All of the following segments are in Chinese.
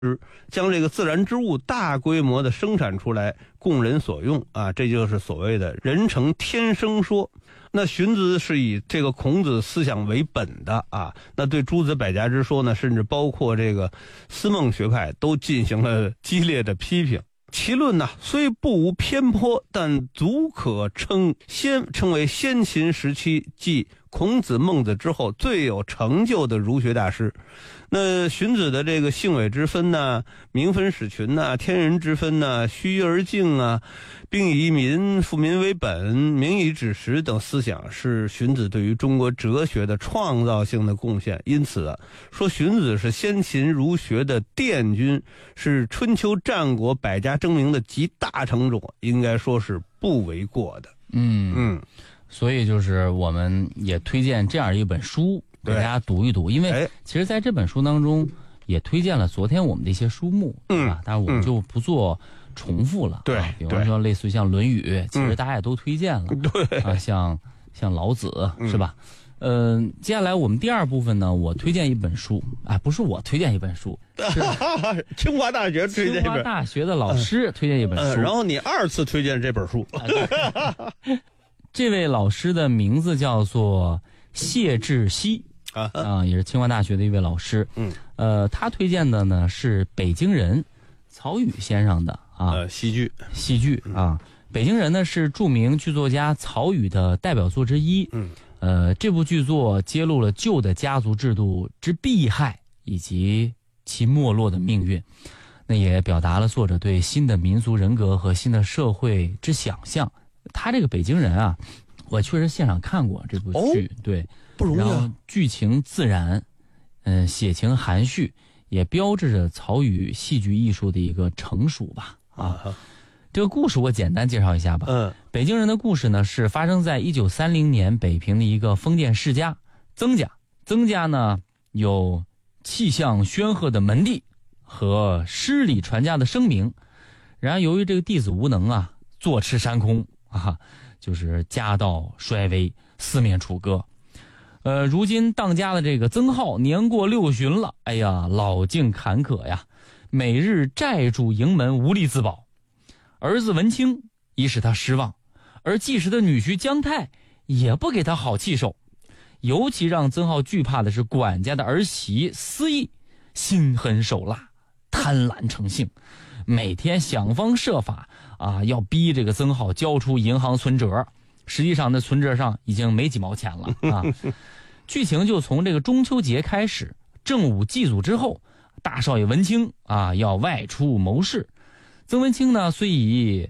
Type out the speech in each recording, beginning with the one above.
将这个自然之物大规模的生产出来供人所用啊，这就是所谓的人成天生说。那荀子是以这个孔子思想为本的啊，那对诸子百家之说呢，甚至包括这个思孟学派都进行了激烈的批评。其论呢，虽不无偏颇，但足可称为先秦时期继孔子孟子之后最有成就的儒学大师。那荀子的这个性伪之分呢，名分使群呢，天人之分呢，虚而静啊，并以民富民为本，民以治时等思想，是荀子对于中国哲学的创造性的贡献。因此啊，说荀子是先秦儒学的奠军，是春秋战国百家争鸣的集大成者，应该说是不为过的。 所以就是我们也推荐这样一本书给大家读一读，因为其实在这本书当中也推荐了昨天我们的一些书目，对吧？但是我们就不做重复了。 对， 比方说类似于像《论语》，其实大家也都推荐了。 对啊，像老子，是吧？接下来我们第二部分呢，我推荐一本书啊，不是我推荐一本书，是清华大学推荐一本， 清华大学的老师推荐一本书， 然后你二次推荐这本书。 这位老师的名字叫做谢志熙也是清华大学的一位老师。他推荐的呢是北京人曹禺先生的戏剧啊。北京人呢是著名剧作家曹禺的代表作之一。这部剧作揭露了旧的家族制度之弊害以及其没落的命运，那也表达了作者对新的民族人格和新的社会之想象。他这个北京人啊，我确实现场看过这部剧，对， 不容易啊。 然后剧情自然，写情含蓄，也标志着曹禺戏剧艺术的一个成熟吧。这个故事我简单介绍一下吧。北京人的故事呢，是发生在1930年北平的一个封建世家曾家。曾家呢有气象煊赫的门第和诗礼传家的声名，然而由于这个弟子无能啊，坐吃山空就是家道衰微，四面楚歌。如今当家的这个曾浩年过60了，哎呀，老境坎坷呀，每日债主营门，无力自保。儿子文清已使他失望，而继时的女婿姜泰也不给他好气受。尤其让曾浩惧怕的是管家的儿媳司义，心狠手辣，贪婪成性，每天想方设法要逼这个曾浩交出银行存折，实际上那存折上已经没几毛钱了剧情就从这个中秋节开始，正午祭祖之后，大少爷文清要外出谋事。曾文清呢虽已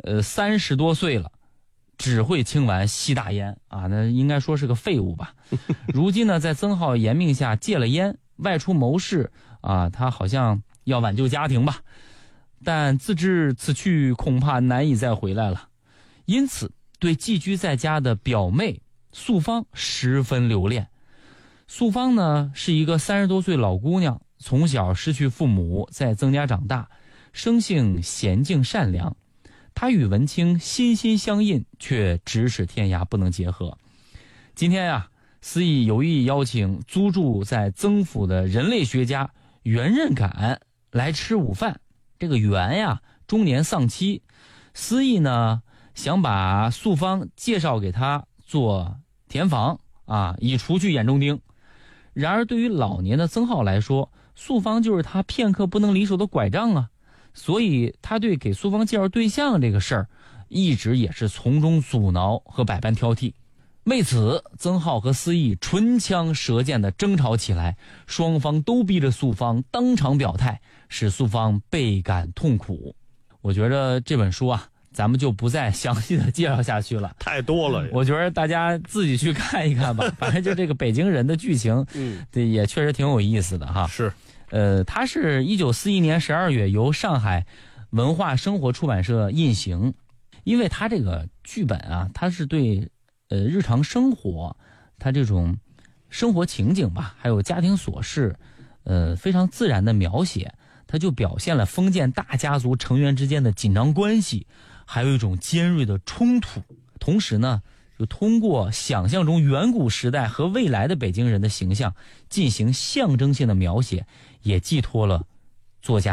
30多岁了，只会清完吸大烟那应该说是个废物吧。如今呢在曾浩严命下戒了烟，外出谋事他好像要挽救家庭吧，但自知此去恐怕难以再回来了，因此对寄居在家的表妹素芳十分留恋。素芳呢是一个30多岁老姑娘，从小失去父母，在曾家长大，生性娴静善良。她与文清心心相印，却咫尺天涯，不能结合。今天司仪有意邀请租住在曾府的人类学家袁任感来吃午饭。这个袁中年丧妻，司仪呢想把素芳介绍给他做田房以除去眼中钉。然而对于老年的曾浩来说，素芳就是他片刻不能离手的拐杖所以他对给素芳介绍对象这个事儿一直也是从中阻挠和百般挑剔。为此，曾浩和司仪唇枪舌剑的争吵起来，双方都逼着素芳当场表态，使素芳倍感痛苦。我觉得这本书咱们就不再详细的介绍下去了， 太多了。 我觉得大家自己去看一看吧。反正就这个北京人的剧情，对，也确实挺有意思的是， 它是1941年12月由上海文化生活出版社印行。因为它这个剧本它是对日常生活，它这种生活情景吧，还有家庭琐事，非常自然的描写，它就表现了封建大家族成员之间的紧张关系，还有一种尖锐的冲突。同时呢，就通过想象中远古时代和未来的北京人的形象进行象征性的描写，也寄托了作家